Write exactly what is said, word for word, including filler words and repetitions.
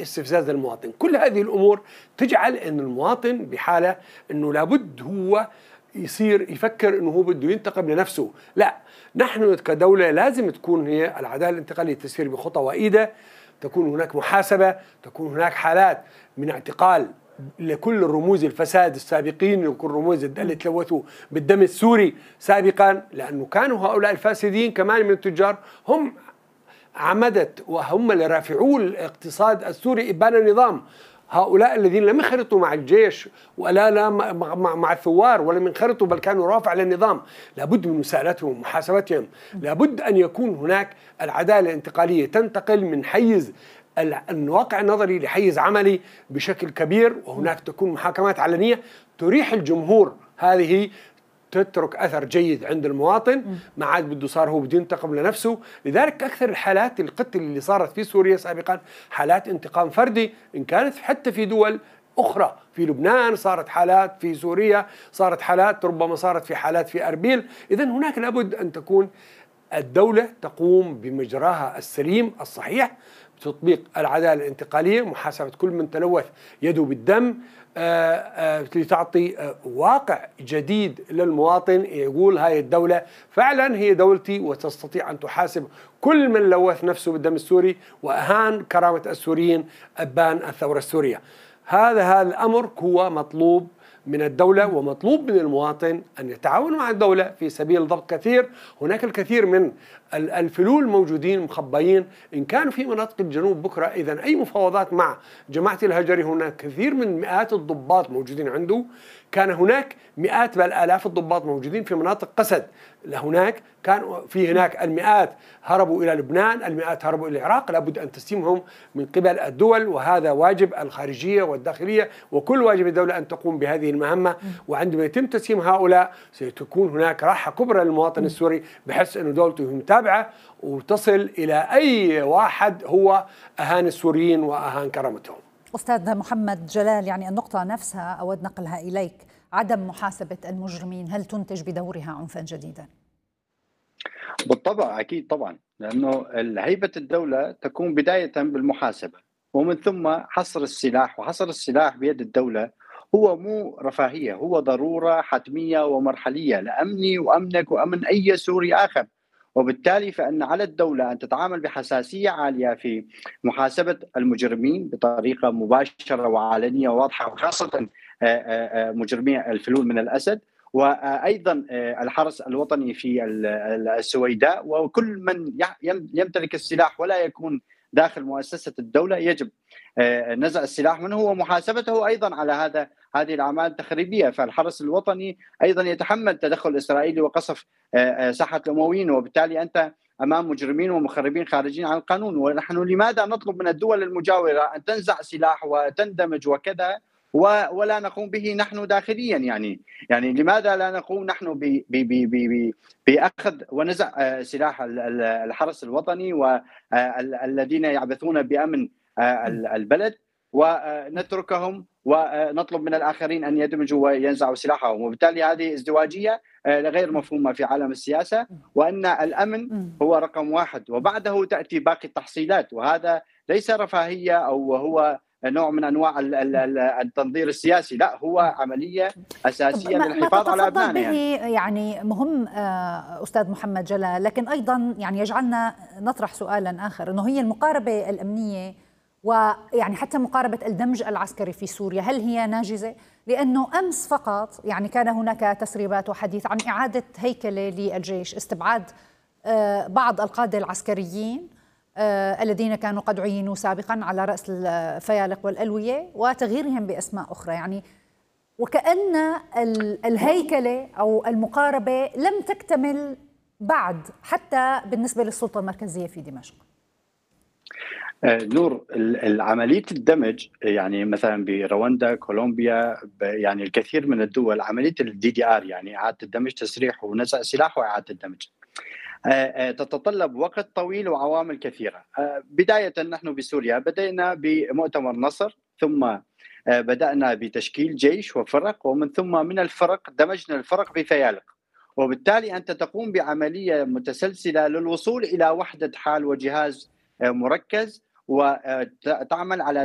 استفزاز المواطن. كل هذه الأمور تجعل أن المواطن بحالة أنه لابد هو يصير يفكر أنه هو بده ينتقم لنفسه. لا، نحن كدولة لازم تكون هي العدالة الانتقالية تسير بخطى وإيدة، تكون هناك محاسبة، تكون هناك حالات من اعتقال لكل رموز الفساد السابقين وكل رموز اللي تلوثوا بالدم السوري سابقا، لأنه كانوا هؤلاء الفاسدين كمان من التجار هم عمدت وهم اللي رافعوا الاقتصاد السوري إبان النظام. هؤلاء الذين لم ينخرطوا مع الجيش ولا لا مع الثوار ولم ينخرطوا بل كانوا رافع للنظام، لابد من مساءلتهم ومحاسبتهم. لابد أن يكون هناك العدالة الانتقالية تنتقل من حيز الواقع النظري لحيز عملي بشكل كبير، وهناك تكون محاكمات علنية تريح الجمهور. هذه تترك أثر جيد عند المواطن، ما عاد بده صار هو بده ينتقم لنفسه. لذلك أكثر الحالات القتل اللي صارت في سوريا سابقا حالات انتقام فردي، إن كانت حتى في دول أخرى، في لبنان صارت حالات، في سوريا صارت حالات، ربما صارت في حالات في أربيل. إذن هناك لابد أن تكون الدولة تقوم بمجراها السليم الصحيح بتطبيق العدالة الانتقالية، محاسبة كل من تلوث يده بالدم، آآ آآ لتعطي واقع جديد للمواطن يقول هاي الدولة فعلا هي دولتي، وتستطيع أن تحاسب كل من لوث نفسه بالدم السوري وأهان كرامة السوريين أبان الثورة السورية. هذا هذا الأمر هو مطلوب من الدولة ومطلوب من المواطن أن يتعاون مع الدولة في سبيل ضبط كثير. هناك الكثير من الفلول موجودين مخبئين إن كانوا في مناطق الجنوب بكرة. إذن أي مفاوضات مع جماعة الهجري، هناك كثير من مئات الضباط موجودين عنده، كان هناك مئات بل آلاف الضباط موجودين في مناطق قسد، هناك كان في هناك المئات هربوا إلى لبنان، المئات هربوا إلى العراق. لابد أن تسليمهم من قبل الدول، وهذا واجب الخارجية والداخلية، وكل واجب الدولة أن تقوم بهذه المهمة. وعندما يتم تسليم هؤلاء ستكون هناك راحة كبرى للمواطن السوري، بحس أن دولته متابعة وتصل إلى أي واحد هو أهان السوريين وأهان كرامتهم. أستاذ محمد جلال، يعني النقطة نفسها أود نقلها إليك، عدم محاسبة المجرمين هل تنتج بدورها عنفا جديدا؟ بالطبع أكيد طبعا، لأنه هيبة الدولة تكون بداية بالمحاسبة ومن ثم حصر السلاح، وحصر السلاح بيد الدولة هو مو رفاهية، هو ضرورة حتمية ومرحلية لأمني وأمنك وأمن أي سوري آخر. وبالتالي فإن على الدولة أن تتعامل بحساسية عالية في محاسبة المجرمين بطريقة مباشرة وعلنية وواضحة، وخاصة مجرمي الفلول من الأسد، وأيضا الحرس الوطني في السويداء، وكل من يمتلك السلاح ولا يكون داخل مؤسسة الدولة يجب نزع السلاح منه ومحاسبته أيضا على هذا هذه الأعمال التخريبية. فالحرس الوطني أيضا يتحمل تدخل إسرائيلي وقصف ساحة الأمويين، وبالتالي أنت أمام مجرمين ومخربين خارجين عن القانون. ونحن لماذا نطلب من الدول المجاورة أن تنزع سلاح وتندمج وكذا ولا نقوم به نحن داخليا؟ يعني يعني لماذا لا نقوم نحن ب ب باخذ ونزع سلاح الحرس الوطني والذين يعبثون بامن البلد، ونتركهم ونطلب من الاخرين ان يدمجوا وينزعوا سلاحهم؟ وبالتالي هذه ازدواجيه غير مفهومه في عالم السياسه، وان الامن هو رقم واحد وبعده تاتي باقي التحصيلات، وهذا ليس رفاهيه او هو نوع من انواع التنظير السياسي، لا هو عمليه اساسيه للحفاظ على ابنائنا. يعني. يعني مهم استاذ محمد جلال، لكن ايضا يعني يجعلنا نطرح سؤالا اخر، انه هي المقاربه الامنيه ويعني حتى مقاربه الدمج العسكري في سوريا هل هي ناجزه؟ لانه امس فقط يعني كان هناك تسريبات وحديث عن اعاده هيكله للجيش، استبعاد بعض القاده العسكريين آه الذين كانوا قد عينوا سابقا على رأس الفيالق والألوية وتغييرهم بأسماء أخرى، يعني وكأن الهيكلة أو المقاربة لم تكتمل بعد حتى بالنسبة للسلطة المركزية في دمشق. آه نور، عملية الدمج يعني مثلا برواندا، كولومبيا، يعني الكثير من الدول عملية الدي دي ار يعني إعادة الدمج، تسريح ونزع سلاح وإعادة الدمج، تتطلب وقت طويل وعوامل كثيرة. بداية نحن بسوريا بدأنا بمؤتمر نصر، ثم بدأنا بتشكيل جيش وفرق، ومن ثم من الفرق دمجنا الفرق بفيالق، وبالتالي أنت تقوم بعملية متسلسلة للوصول إلى وحدة حال وجهاز مركز، وتعمل على